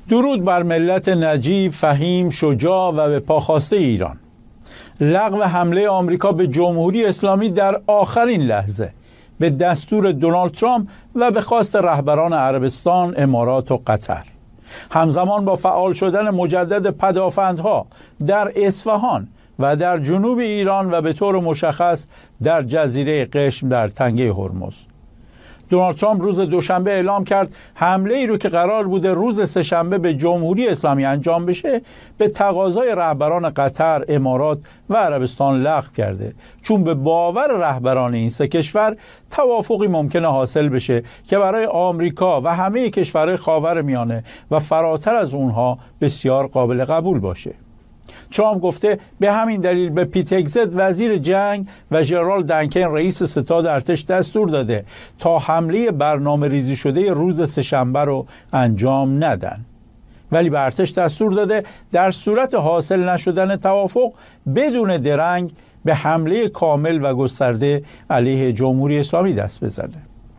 درود بر ملت نجیب، فهیم، شجاع و به پاخواسته ایران. لغو حمله آمریکا به جمهوری اسلامی در آخرین لحظه به دستور دونالد ترامپ و به خواست رهبران عربستان، امارات و قطر، همزمان با فعال شدن مجدد پدافندها در اصفهان و در جنوب ایران و به طور مشخص در جزیره قشم در تنگه هرمز. دونالد ترامپ روز دوشنبه اعلام کرد حمله ای رو که قرار بوده روز سه‌شنبه به جمهوری اسلامی انجام بشه به تقاضای رهبران قطر، امارات و عربستان لغو کرده، چون به باور رهبران این سه کشور توافقی ممکنه حاصل بشه که برای آمریکا و همه کشورهای خاورمیانه و فراتر از اونها بسیار قابل قبول باشه. ترامپ گفته به همین دلیل به پیت هگزت وزیر جنگ و ژنرال دنکن رئیس ستاد ارتش دستور داده تا حمله برنامه ریزی شده روز سه‌شنبه رو انجام ندن، ولی به ارتش دستور داده در صورت حاصل نشدن توافق بدون درنگ به حمله کامل و گسترده علیه جمهوری اسلامی دست بزنه.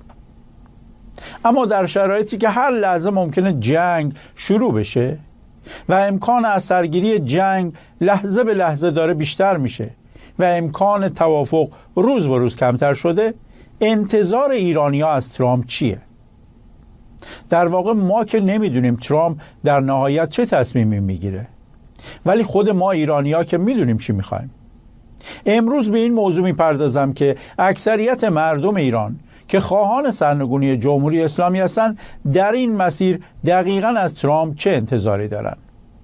اما در شرایطی که هر لحظه ممکنه جنگ شروع بشه و امکان از سرگیری جنگ لحظه به لحظه داره بیشتر میشه و امکان توافق روز به روز کمتر شده، انتظار ایرانی‌ها از ترامپ چیه؟ در واقع ما که نمیدونیم ترامپ در نهایت چه تصمیمی میگیره، ولی خود ما ایرانی‌ها که میدونیم چی میخوایم. امروز به این موضوع میپردازم که اکثریت مردم ایران که خواهان سرنگونی جمهوری اسلامی هستند در این مسیر دقیقاً از ترامپ چه انتظاری دارن.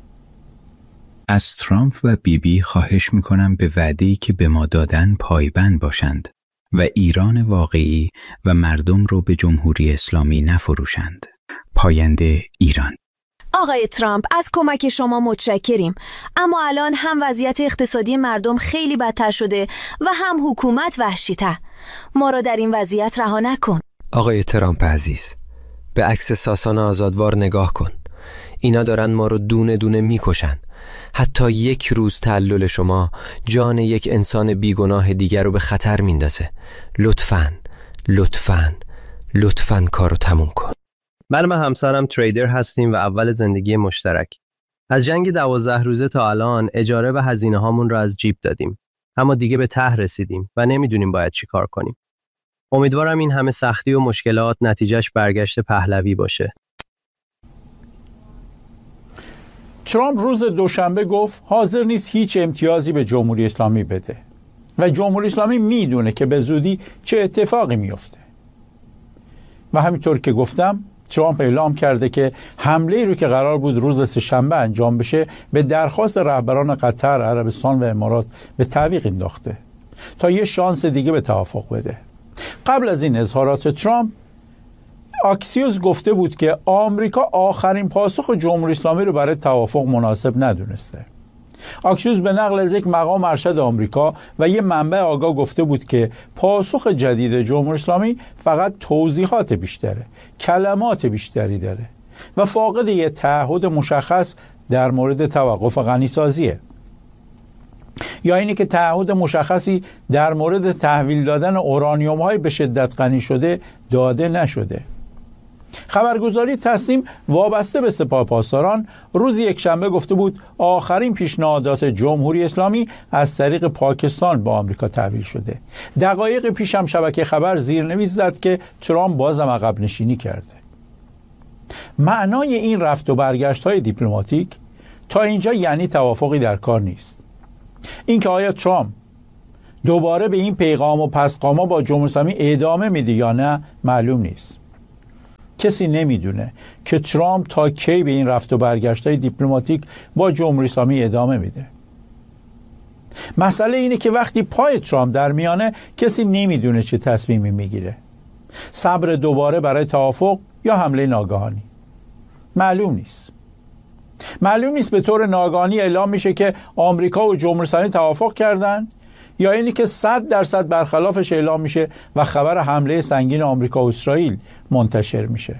از ترامپ و بیبی خواهش میکنم به وعده‌ای که به ما دادن پایبند باشند و ایران واقعی و مردم رو به جمهوری اسلامی نفروشند. پاینده ایران. آقای ترامپ، از کمک شما متشکریم، اما الان هم وضعیت اقتصادی مردم خیلی بدتر شده و هم حکومت وحشی‌تر. ما را در این وضعیت رها نکن. آقای ترامپ عزیز، به عکس ساسان آزادوار نگاه کن. اینا دارن ما رو دونه دونه میکشن. حتی یک روز تعلل شما جان یک انسان بیگناه دیگر رو به خطر میندازه. لطفاً لطفاً لطفاً کارو تموم کن. من و همسرم تریدر هستیم و اول زندگی مشترک. از جنگ 12 روزه تا الان اجاره و هزینه هامون رو از جیب دادیم، اما دیگه به ته رسیدیم و نمیدونیم باید چی کار کنیم. امیدوارم این همه سختی و مشکلات نتیجهش برگشت پهلوی باشه. ترامپ روز دوشنبه گفت حاضر نیست هیچ امتیازی به جمهوری اسلامی بده و جمهوری اسلامی میدونه که به زودی چه اتفاقی میفته. و همینطور که گفتم ترامپ اعلام کرده که حمله‌ای رو که قرار بود روز سه‌شنبه انجام بشه به درخواست رهبران قطر، عربستان و امارات به تعویق انداخته تا یه شانس دیگه به توافق بده. قبل از این اظهارات ترامپ، آکسیوس گفته بود که آمریکا آخرین پاسخ جمهوری اسلامی رو برای توافق مناسب ندونسته. آکسیوس به نقل از یک مقام ارشد آمریکا و یک منبع آگاه گفته بود که پاسخ جدید جمهوری اسلامی فقط توضیحات بیشتره، کلمات بیشتری داره و فاقد یک تعهد مشخص در مورد توقف غنیسازیه، یا اینی که تعهد مشخصی در مورد تحویل دادن اورانیوم های به شدت غنی شده داده نشده. خبرگزاری تسنیم وابسته به سپاه پاسداران روز یکشنبه گفته بود آخرین پیشنهادات جمهوری اسلامی از طریق پاکستان به آمریکا تحویل شده. دقایق پیش هم شبکه خبر زیرنویس زد که ترامپ بازم عقب نشینی کرده. معنای این رفت و برگشت های دیپلماتیک تا اینجا یعنی توافقی در کار نیست. اینکه آیا ترامپ دوباره به این پیغام و پسقاما با جمهوری اسلامی ادامه میده یا نه معلوم نیست. کسی نمیدونه که ترامپ تا کی به این رفت و برگشت‌های دیپلماتیک با جمهوری اسلامی ادامه میده. مسئله اینه که وقتی پای ترامپ در میانه کسی نمیدونه چه تصمیمی میگیره. صبر دوباره برای توافق یا حمله ناگهانی. معلوم نیست. معلوم نیست به طور ناگهانی اعلام میشه که آمریکا و جمهوری اسلامی توافق کردن، یا اینی که 100% برخلافش اعلام میشه و خبر حمله سنگین آمریکا و اسرائیل منتشر میشه.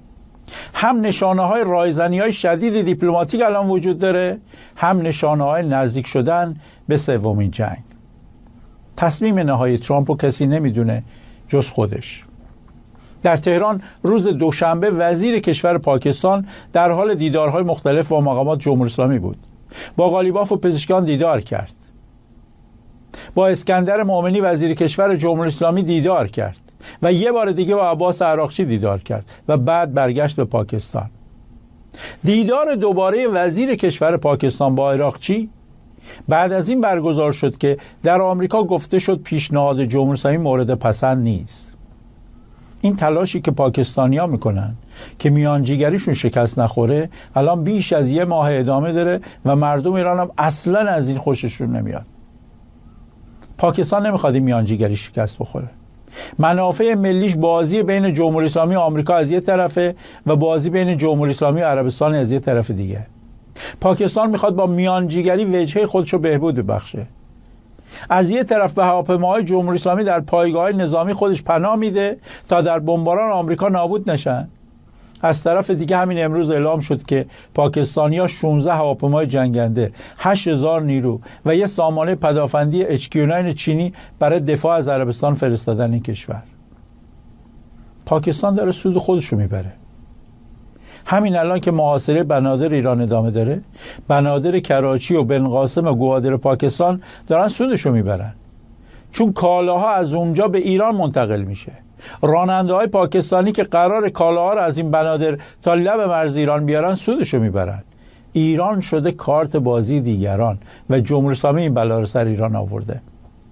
هم نشانه‌های رایزنی‌های شدید دیپلماتیک الان وجود داره، هم نشانه‌های نزدیک شدن به سومین جنگ. تصمیم نهایی ترامپ رو کسی نمیدونه جز خودش. در تهران روز دوشنبه وزیر کشور پاکستان در حال دیدارهای مختلف با مقامات جمهوری اسلامی بود. با قالیباف و پزشکان دیدار کرد. با اسکندر مومنی وزیر کشور جمهوری اسلامی دیدار کرد و یه بار دیگه با عباس عراقچی دیدار کرد و بعد برگشت به پاکستان. دیدار دوباره وزیر کشور پاکستان با عراقچی بعد از این برگزار شد که در آمریکا گفته شد پیشنهاد جمهوری اسلامی مورد پسند نیست. این تلاشی که پاکستانی‌ها میکنن که میانجیگریشون شکست نخوره الان بیش از 1 ماه ادامه داره و مردم ایران هم اصلا از این خوششون نمیاد. پاکستان نمیخواد این میانجیگری شکست بخوره. منافع ملیش بازی بین جمهوری اسلامی و آمریکا از یه طرفه و بازی بین جمهوری اسلامی و عربستان از یه طرف دیگه. پاکستان میخواد با میانجیگری وجهه خودشو بهبود ببخشه. از یه طرف به هواپیماهای جمهوری اسلامی در پایگاه‌های نظامی خودش پناه میده تا در بمباران آمریکا نابود نشن. از طرف دیگه همین امروز اعلام شد که پاکستانی‌ها 16 هواپیمای جنگنده، 8000 نیرو و یه سامانه پدافندی HQ-9 چینی برای دفاع از عربستان فرستادن این کشور. پاکستان داره سود خودشو میبره. همین الان که محاصره بنادر ایران ادامه داره، بنادر کراچی و بنقاسم و گوادر پاکستان دارن سودشو میبرن، چون کالاها از اونجا به ایران منتقل میشه. راننده های پاکستانی که قرار کالاها رو از این بنادر تا لب مرز ایران بیارن سودشو میبرن. ایران شده کارت بازی دیگران و جمهوری اسلامی این بلا رو سر ایران آورده.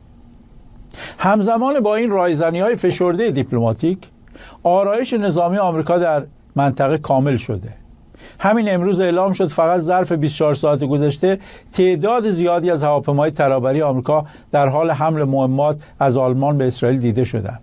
همزمان با این رایزنی های فشرده دیپلماتیک، آرایش نظامی آمریکا در منطقه کامل شده. همین امروز اعلام شد فقط ظرف 24 ساعت گذشته تعداد زیادی از هواپیماهای ترابری آمریکا در حال حمل مهمات از آلمان به اسرائیل دیده شدند.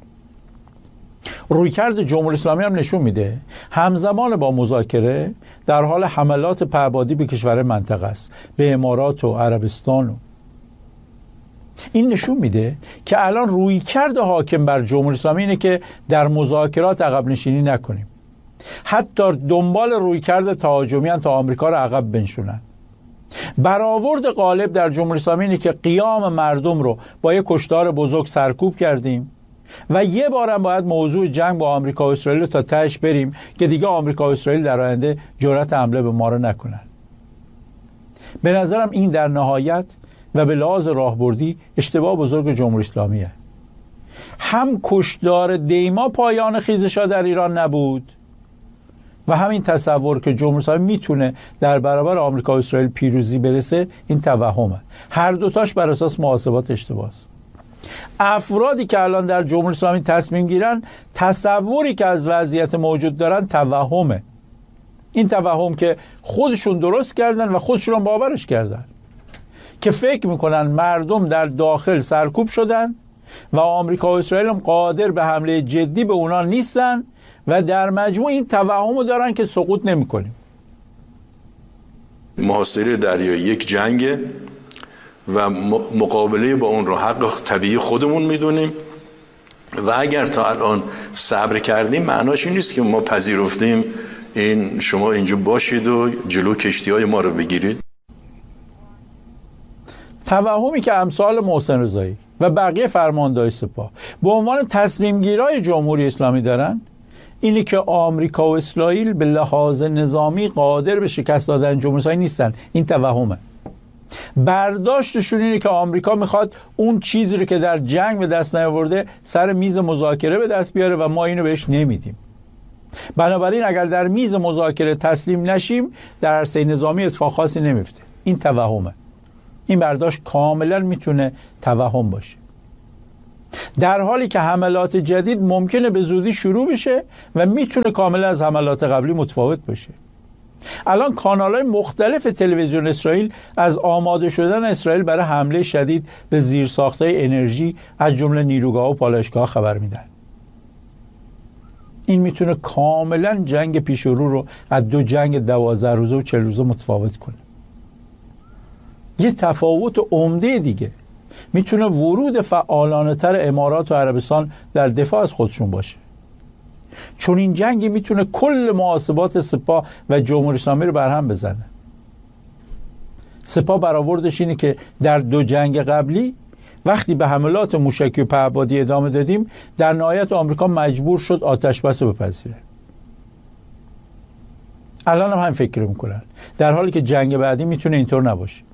رویکرد جمهوری اسلامی هم نشون میده همزمان با مذاکره در حال حملات پهپادی به کشور منطقه است، به امارات و عربستان. این نشون میده که الان رویکرد حاکم بر جمهوری اسلامی اینه که در مذاکرات عقب نشینی نکنیم. حتی دنبال رویکرد تهاجمی تا آمریکا رو عقب بنشونن. برآورد غالب در جمهوری اسلامی اینه که قیام مردم رو با یک کشتار بزرگ سرکوب کردیم و یه بارم باید موضوع جنگ با آمریکا و اسرائیل تا تهش بریم که دیگه آمریکا و اسرائیل در آینده جرأت حمله به ما رو نکنن. به نظرم این در نهایت و به لحاظ راهبردی اشتباه بزرگ جمهوری اسلامیه. هم کشتار دیما پایان خیزش‌ها در ایران نبود و همین تصور که جمهوری اسلامی میتونه در برابر آمریکا و اسرائیل پیروزی برسه این توهمه. هر دوتاش بر اساس محاسبات اشتباهه. افرادی که الان در جمهوری اسلامی تصمیم گیرن تصوری که از وضعیت موجود دارن توهمه. این توهم که خودشون درست کردن و خودشون باورش کردن که فکر میکنن مردم در داخل سرکوب شدن و آمریکا و اسرائیل هم قادر به حمله جدی به اونا نیستن و در مجموع این توهمو دارن که سقوط نمی‌کنیم. محاصره دریایی یک جنگه و مقابله با اون رو حق طبیعی خودمون میدونیم و اگر تا الان صبر کردیم معناش این نیست که ما پذیرفتیم این شما اینجا باشید و جلو کشتی‌های ما رو بگیرید. توهمی که امثال محسن رضایی و بقیه فرماندهان سپاه به عنوان تصمیم گیرای جمهوری اسلامی دارن اینه که آمریکا و اسرائیل به لحاظ نظامی قادر به شکست دادن جمهوری اسلامی نیستن. این توهمه. برداشتشون اینه که آمریکا میخواد اون چیزی رو که در جنگ به دست نیاورده سر میز مذاکره به دست بیاره و ما اینو بهش نمیدیم. بنابراین اگر در میز مذاکره تسلیم نشیم در عرصه نظامی اتفاق خاصی نمیفته. این توهمه. این برداشت کاملا میتونه توهم باشه، در حالی که حملات جدید ممکنه به زودی شروع بشه و میتونه کاملا از حملات قبلی متفاوت باشه. الان کانال‌های مختلف تلویزیون اسرائیل از آماده شدن اسرائیل برای حمله شدید به زیرساخت‌های انرژی از جمله نیروگاه و پالایشگاه خبر میدن. این میتونه کاملا جنگ پیش رو از دو جنگ 12 روزه و 40 روزه متفاوت کنه. یه تفاوت عمده دیگه میتونه ورود فعالانه تر امارات و عربستان در دفاع از خودشون باشه، چون این جنگی میتونه کل محاسبات سپاه و جمهوری اسلامی رو برهم بزنه. سپاه برآوردش اینه که در دو جنگ قبلی وقتی به حملات موشکی و پهپادی ادامه دادیم، در نهایت آمریکا مجبور شد آتش‌بس رو بپذیره. الان هم فکر میکنن، در حالی که جنگ بعدی میتونه اینطور نباشه.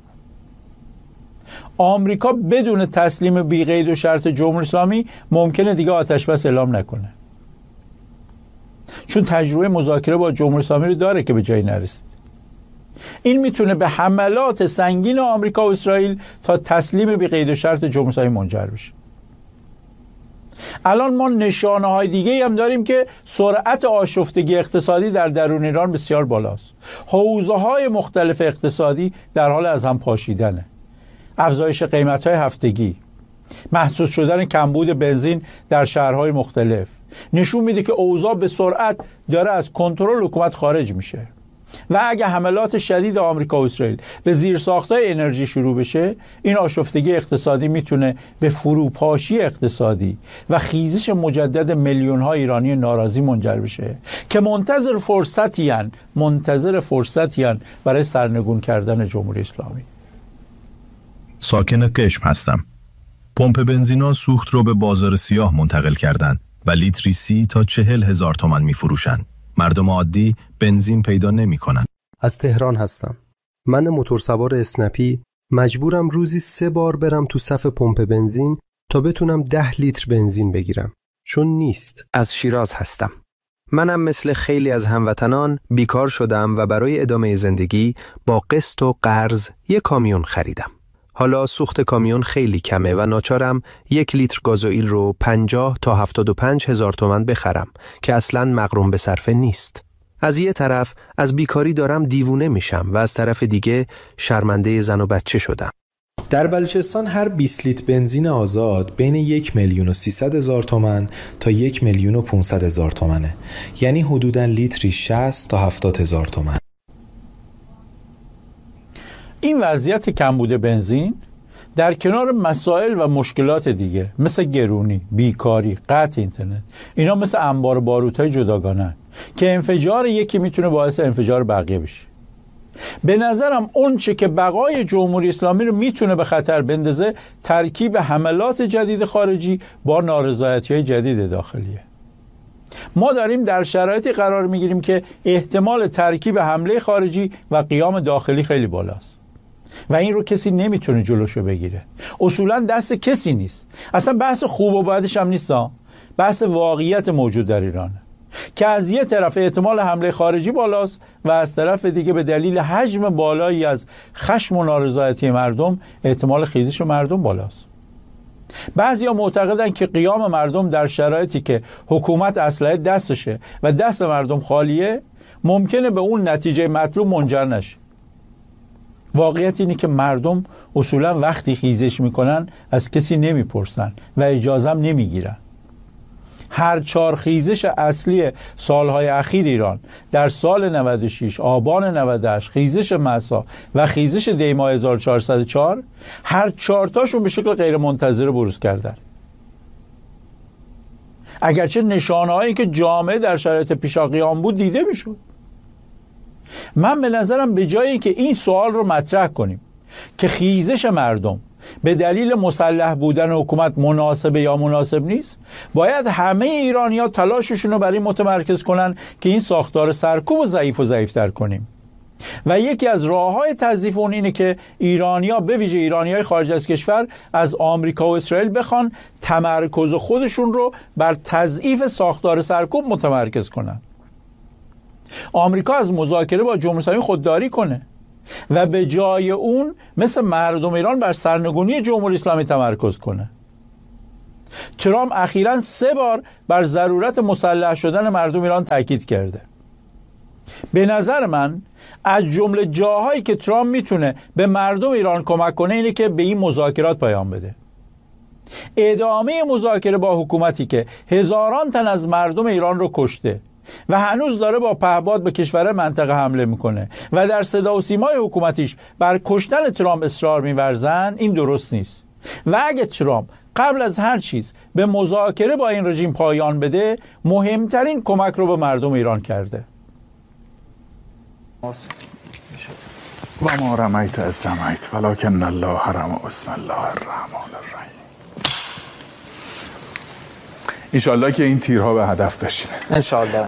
آمریکا بدون تسلیم بی قید و شرط جمهوری اسلامی ممکنه دیگه آتش‌بس اعلام نکنه، چون تجربه مذاکره با جمهوری اسلامی رو داره که به جایی نرسید. این میتونه به حملات سنگین آمریکا و اسرائیل تا تسلیم بی قید و شرط جمهوری اسلامی منجر بشه. الان ما نشانه های دیگه هم داریم که سرعت آشفتگی اقتصادی در درون ایران بسیار بالاست. حوزه های مختلف اقتصادی در حال از هم پاشیدنه. افزایش قیمت های هفتگی، محسوس شدن کمبود بنزین در شهرهای مختلف نشون میده که اوضاع به سرعت داره از کنترل حکومت خارج میشه و اگه حملات شدید آمریکا و اسرائیل به زیرساخت‌های انرژی شروع بشه، این آشفتگی اقتصادی میتونه به فروپاشی اقتصادی و خیزش مجدد میلیون‌های ایرانی ناراضی منجر بشه که منتظر فرصتی هن برای سرنگون کردن جمهوری اسلامی. ساکن قشم هستم. پمپ بنزینا سوخت رو به بازار سیاه منتقل کردن و لیتری 30 تا 40,000 تومان میفروشن. مردم عادی بنزین پیدا نمی کنن. از تهران هستم. من موتورسوار اسنپی مجبورم روزی 3 بار برم تو صف پمپ بنزین تا بتونم 10 لیتر بنزین بگیرم، چون نیست. از شیراز هستم. منم مثل خیلی از هموطنان بیکار شدم و برای ادامه زندگی با قسط و قرض یک کامیون خریدم. حالا سوخت کامیون خیلی کمه و ناچارم 1 لیتر گازوئیل رو 50 تا 75 هزار تومان بخرم که اصلاً مغروم به صرفه نیست. از یه طرف از بیکاری دارم دیوونه میشم و از طرف دیگه شرمنده زن و بچه شدم. در بلوچستان هر 20 لیتر بنزین آزاد بین 1,300,000 تومان تا 1,500,000 تومانه، یعنی حدوداً لیتری 60 تا 70,000 تومان. این وضعیت کمبود بنزین در کنار مسائل و مشکلات دیگه مثل گرونی، بیکاری، قطع اینترنت، اینا مثل انبار باروت‌های جداگانه که انفجار یکی میتونه باعث انفجار بقیه بشه. به نظرم اون چه که بقای جمهوری اسلامی رو میتونه به خطر بندازه ترکیب حملات جدید خارجی با نارضایتی‌های جدید داخلیه. ما داریم در شرایطی قرار میگیریم که احتمال ترکیب حمله خارجی و قیام داخلی خیلی بالاست و این رو کسی نمیتونه جلوشو بگیره. اصولا دست کسی نیست. اصلا بحث خوب و بدش هم نیست، بحث واقعیت موجود در ایرانه که از یه طرف احتمال حمله خارجی بالاست و از طرف دیگه به دلیل حجم بالایی از خشم و نارضایتی مردم احتمال خیزش مردم بالاست. بعضیا معتقدن که قیام مردم در شرایطی که حکومت اسلحه دستشه و دست مردم خالیه ممکنه به اون نتیجه مطلوب منجر نشه. واقعیت اینه که مردم اصولا وقتی خیزش میکنن از کسی نمیپرسن و اجازه هم نمیگیرن. هر 4 خیزش اصلی سالهای اخیر ایران در سال 96، آبان 98، خیزش مسا و خیزش دی‌ماه 1404 هر 4 تاشون به شکل غیر منتظره بروز کردن. اگرچه نشانه‌هایی که جامعه در شرایط پیشاقیام بود دیده میشد. من به نظرم به جای اینکه این سوال رو مطرح کنیم که خیزش مردم به دلیل مسلح بودن حکومت مناسبه یا مناسب نیست، باید همه ایرانی‌ها تلاششون رو برای متمرکز کنن که این ساختار سرکوب و ضعیف‌تر کنیم. و یکی از راه‌های تضعیف اون اینه که ایرانی‌ها به ویژه ایرانی‌های خارج از کشور از آمریکا و اسرائیل بخوان تمرکز خودشون رو بر تضعیف ساختار سرکوب متمرکز کنن. آمریکا از مذاکره با جمهوری اسلامی خودداری کنه و به جای اون مثل مردم ایران بر سرنگونی جمهوری اسلامی تمرکز کنه. ترامپ اخیراً 3 بار بر ضرورت مسلح شدن مردم ایران تاکید کرده. به نظر من از جمله جاهایی که ترامپ میتونه به مردم ایران کمک کنه اینه که به این مذاکرات پایان بده. ادامه مذاکره با حکومتی که هزاران تن از مردم ایران رو کشته و هنوز داره با پهپاد به کشور منطقه حمله میکنه و در صدا و سیمای حکومتیش بر کشتن ترامپ اصرار میورزن، این درست نیست. و اگه ترامپ قبل از هر چیز به مذاکره با این رژیم پایان بده، مهمترین کمک رو به مردم ایران کرده. و ما رمیت از رمیت ولکن الله رمی. بسم الله الرحمن الرحیم. انشالله که این تیرها به هدف بشینه. انشالله.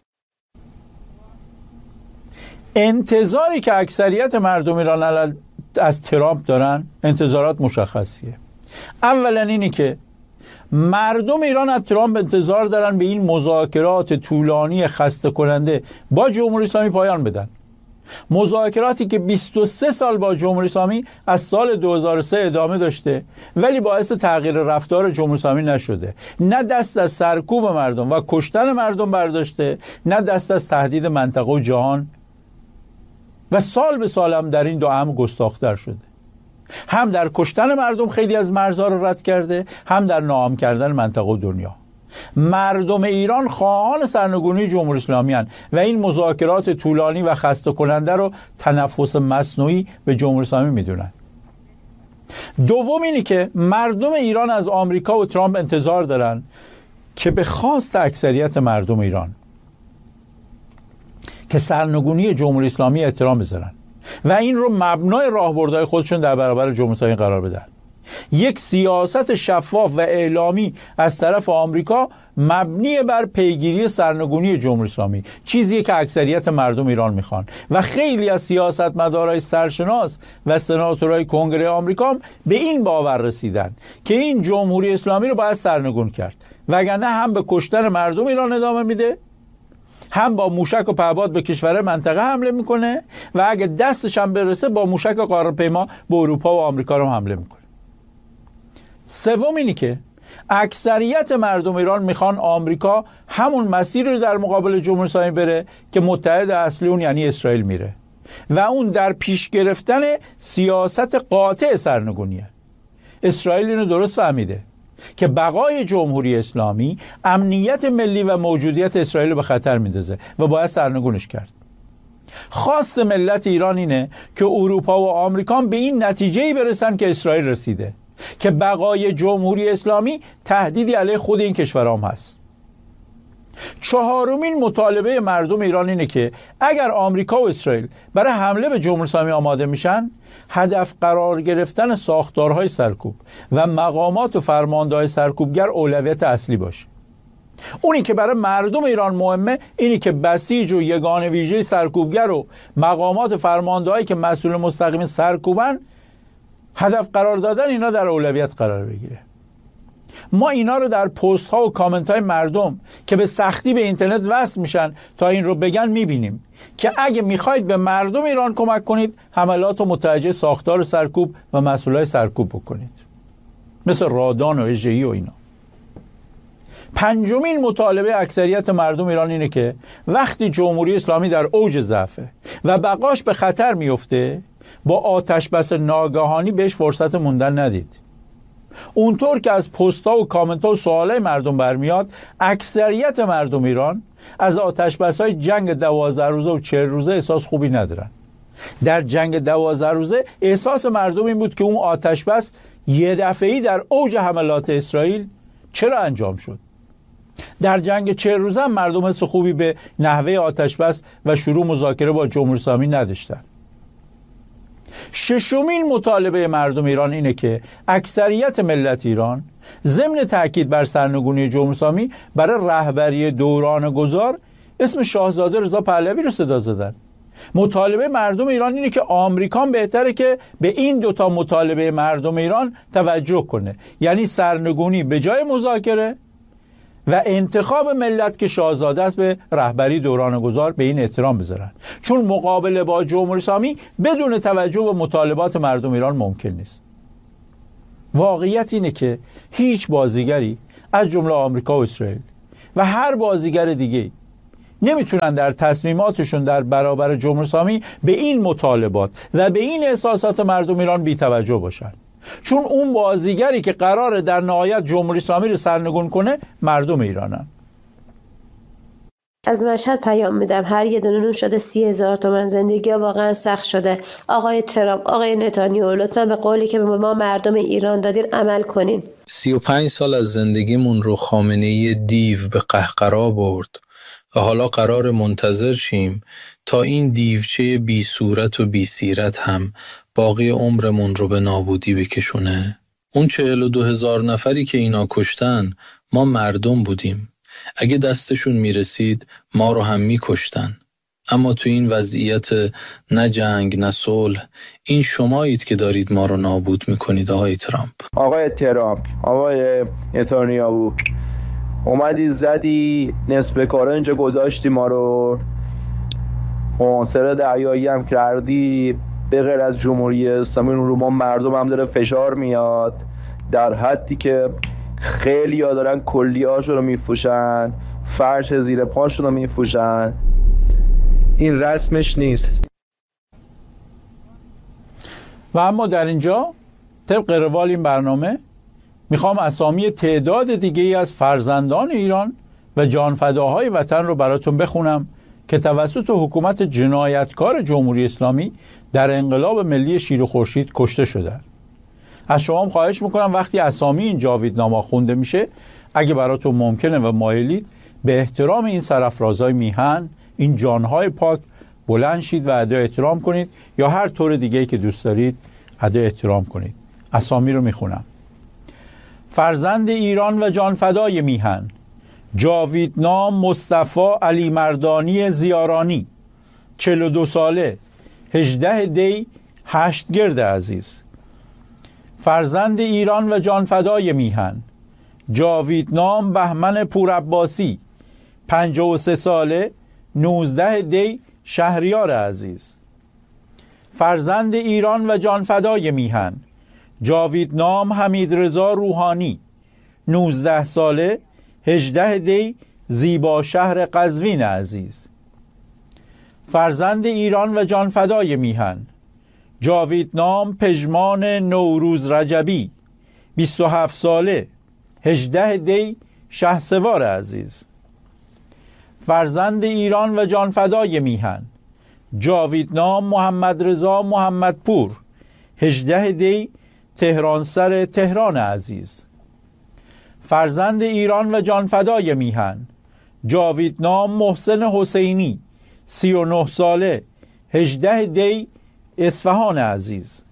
انتظاری که اکثریت مردم ایران از ترامپ دارن انتظارات مشخصیه. اولا اینی که مردم ایران از ترامپ انتظار دارن به این مذاکرات طولانی خسته کننده با جمهوری اسلامی پایان بدن. مذاکراتی که 23 سال با جمهوری اسلامی از سال 2003 ادامه داشته ولی باعث تغییر رفتار جمهوری اسلامی نشده. نه دست از سرکوب مردم و کشتن مردم برداشته، نه دست از تهدید منطقه و جهان، و سال به سال هم در این دو هم گستاخ‌تر شده. هم در کشتن مردم خیلی از مرزها رو رد کرده، هم در ناام کردن منطقه و دنیا. مردم ایران خواهان سرنگونی جمهوری اسلامی هستند و این مذاکرات طولانی و خسته کننده رو تنفس مصنوعی به جمهوری اسلامی میدونن. دوم اینی که مردم ایران از آمریکا و ترامپ انتظار دارن که به خواست اکثریت مردم ایران که سرنگونی جمهوری اسلامی احترام بذارن و این رو مبنای راهبردهای خودشون در برابر جمهوری اسلامی قرار بدن. یک سیاست شفاف و اعلامی از طرف آمریکا مبنی بر پیگیری سرنگونی جمهوری اسلامی، چیزی که اکثریت مردم ایران میخوان و خیلی از سیاستمدارای سرشناس و سناتورهای کنگره آمریکا هم به این باور رسیدن که این جمهوری اسلامی رو باید سرنگون کرد، وگرنه هم به کشتن مردم ایران ادامه میده، هم با موشک و پهپاد به کشور منطقه حمله میکنه و اگه دستش هم برسه با موشک و قاره‌پیما به اروپا و آمریکا رو حمله میکنه. سوم اینی که اکثریت مردم ایران میخوان آمریکا همون مسیر رو در مقابل جمهوری اسلامی بره که متحد اصلی اون یعنی اسرائیل میره و اون در پیش گرفتن سیاست قاطع سرنگونیه. اسرائیل اینو درست فهمیده که بقای جمهوری اسلامی امنیت ملی و موجودیت اسرائیل رو به خطر میندازه و باید سرنگونش کرد. خواست ملت ایران اینه که اروپا و آمریکا به این نتیجه‌ای برسن که اسرائیل رسیده، که بقای جمهوری اسلامی تهدیدی علیه خود این کشورها هم هست. چهارمین مطالبه مردم ایران اینه که اگر آمریکا و اسرائیل برای حمله به جمهوری اسلامی آماده میشن، هدف قرار گرفتن ساختارهای سرکوب و مقامات و فرمانده‌های سرکوبگر اولویت اصلی باشه. اونی که برای مردم ایران مهمه اینی که بسیج و یگان ویژه سرکوبگر و مقامات و فرمانده‌هایی که مسئول مستقیم سرکوبن هدف قرار دادن اینا در اولویت قرار بگیره. ما اینا رو در پست ها و کامنت های مردم که به سختی به اینترنت وصل میشن تا این رو بگن میبینیم که اگه میخواید به مردم ایران کمک کنید، حملات و متوجه ساختار سرکوب و مسئولای سرکوب بکنید، مثل رادان و اژه‌ای و اینا. پنجمین مطالبه اکثریت مردم ایران اینه که وقتی جمهوری اسلامی در اوج ضعفه و بقاش به خطر میفته، با آتش بس ناگهانی بهش فرصت موندن ندید. اونطور که از پست‌ها و کامنت‌ها و سوالای مردم برمیاد، اکثریت مردم ایران از آتش بس‌های جنگ 12 روزه و 40 روزه احساس خوبی ندارن. در جنگ 12 روزه احساس مردم این بود که اون آتش بس یه دفعه‌ای در اوج حملات اسرائیل چرا انجام شد. در جنگ 40 روزه هم مردم حس خوبی به نحوه آتش بس و شروع مذاکره با جمهوری اسلامی نداشتن. ششمین مطالبه مردم ایران اینه که اکثریت ملت ایران ضمن تاکید بر سرنگونی جمهوری اسلامی برای رهبری دوران گذار اسم شاهزاده رضا پهلوی رو صدا زدن. مطالبه مردم ایران اینه که آمریکا بهتره که به این دوتا مطالبه مردم ایران توجه کنه، یعنی سرنگونی به جای مذاکره و انتخاب ملت که شاهزاده است به رهبری دوران گذار به این احترام بذارن، چون مقابله با جمهوری اسلامی بدون توجه به مطالبات مردم ایران ممکن نیست. واقعیت اینه که هیچ بازیگری از جمله آمریکا و اسرائیل و هر بازیگر دیگه نمیتونن در تصمیماتشون در برابر جمهوری اسلامی به این مطالبات و به این احساسات مردم ایران بی توجه باشن، چون اون بازیگری که قراره در نهایت جمهوری اسلامی رو سرنگون کنه مردم ایرانن. از مشهد پیام میدم، هر یه دونه شده 30,000 تومان، زندگی واقعا سخت شده. آقای ترامپ، آقای نتانیاهو، لطفا به قولی که به ما مردم ایران دادین عمل کنین. 35 سال از زندگیمون رو خامنه‌ای دیو به قهقرا برد و حالا قرار منتظر شیم تا این دیوچه بی صورت و بی سیرت هم باقی عمرمون رو به نابودی بکشونه. اون 42,000 نفری که اینا کشتن ما مردم بودیم. اگه دستشون میرسید ما رو هم میکشتن. اما تو این وضعیت نه جنگ نه صلح، این شمایید که دارید ما رو نابود میکنید آقای ترامپ. آقای ترامپ، آقای نتانیاهو، اومدی زدی نصف کارا اینجا گذاشتی، ما رو عنصر دریایی هم کردی. به غیر از جمهوری اسلامی رو ما مردم هم داره فشار میاد، در حدی که خیلی ها دارن کلیه‌هاشو رو میفروشن، فرش زیر پاشون رو میفروشن. این رسمش نیست. و اما در اینجا طبق روال این برنامه میخوام اسامی تعداد دیگه ای از فرزندان ایران و جانفداهای وطن رو براتون بخونم که توسط حکومت جنایتکار جمهوری اسلامی در انقلاب ملی شیر و خورشید کشته شدن. از شما خواهش میکنم وقتی اسامی این جاویدنامه خونده میشه، اگه براتون ممکنه و مایلید، به احترام این سرافرازای میهن، این جانهای پاک بلند شید و ادای احترام کنید، یا هر طور دیگه‌ای که دوست دارید ادای احترام کنید. اسامی رو میخونم. فرزند ایران و جانفدای میهن: جاویدنام مصطفی علی مردانی زیارانی، 42 ساله، 18 دی 8 گرد عزیز. فرزند ایران و جانفدای میهن: جاویدنام بهمن پورعباسی، 53 ساله، 19 دی شهریار عزیز. فرزند ایران و جانفدای میهن: جاویدنام حمیدرضا روحانی، 19 ساله، 18 دی زیبا شهر قزوین عزیز. فرزند ایران و جانفدای میهن: جاویدنام پژمان نوروز رجبی، 27 ساله، 18 دی شهسوار عزیز. فرزند ایران و جانفدای میهن: جاویدنام محمد رضا محمدپور، 18 دی تهرانسر تهران عزیز. فرزند ایران و جانفدای میهن: جاویدنام محسن حسینی، 39 ساله، 18 دی اصفهان عزیز.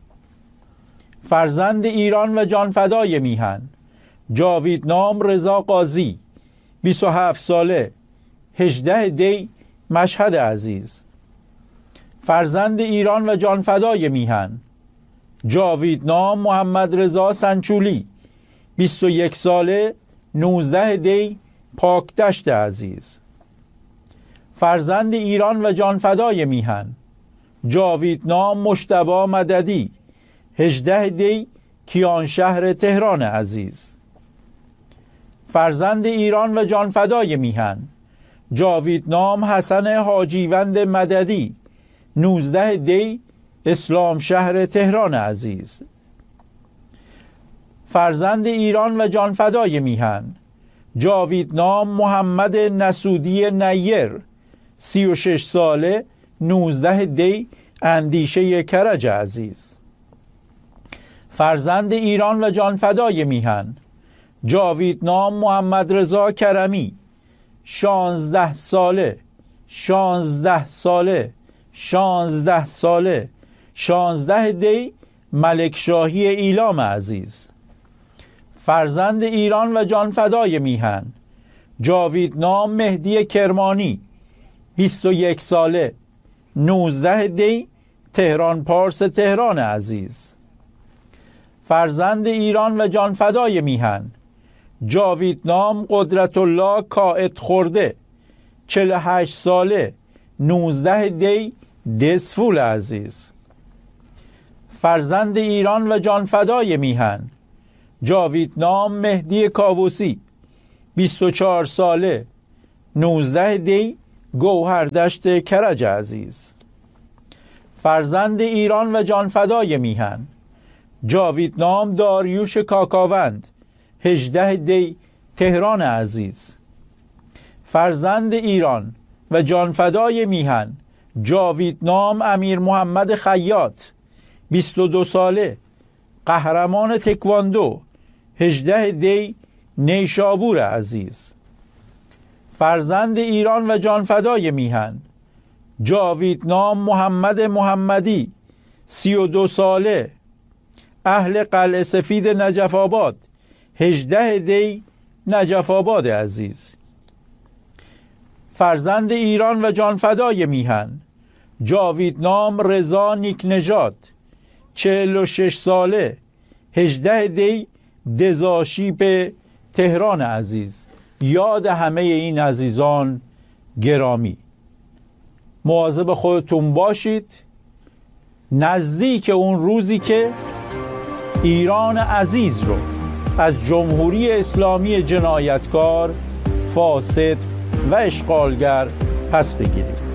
فرزند ایران و جانفدای میهن: جاویدنام رضا قاضی، 27 ساله، 18 دی مشهد عزیز. فرزند ایران و جانفدای میهن: جاویدنام محمد رضا سنچولی، 21 ساله، 19 دی پاکدشت عزیز. فرزند ایران و جانفدای میهن: جاویدنام مجتبی مددی، 18 دی کیانشهر تهران عزیز. فرزند ایران و جانفدای میهن: جاویدنام حسن حاجیوند مددی، 19 دی اسلام شهر تهران عزیز. فرزند ایران و جانفدای میهن: جاویدنام محمد نسودی نیر، 36 ساله، 19 دی اندیشه کرج عزیز. فرزند ایران و جانفدای میهن: جاویدنام محمد رضا کرمی، 16 ساله، 16 ساله، 16 ساله، 16 دی ملکشاهی ایلام عزیز. فرزند ایران و جانفدای میهن: جاویدنام مهدی کرمانی، 21 ساله، 19 دی تهران پارس تهران عزیز. فرزند ایران و جانفدای میهن: جاویدنام قدرت الله کائد خورده، 48 ساله، 19 دی دسفول عزیز. فرزند ایران و جانفدای میهن: جاویدنام مهدی کاووسی، 24 ساله، 19 دی گوهردشت کرج عزیز. فرزند ایران و جانفدای میهن: جاویدنام داریوش کاکاوند، 18 دی تهران عزیز. فرزند ایران و جانفدای میهن: جاویدنام امیر محمد خیاط، 22 ساله، قهرمان تکواندو، 18 دی نیشابور عزیز. فرزند ایران و جانفدای میهن، جاویدنام محمد محمدی، 32 ساله، اهل قلعه سفید نجف آباد، 18 دی نجف آباد عزیز. فرزند ایران و جانفدای میهن، جاویدنام رضا نیک نژاد، 46 ساله، 18 دی دزاشیب تهران عزیز. یاد همه این عزیزان گرامی. مواظب خودتون باشید، نزدیک اون روزی که ایران عزیز رو از جمهوری اسلامی جنایتکار، فاسد و اشغالگر پس بگیریم.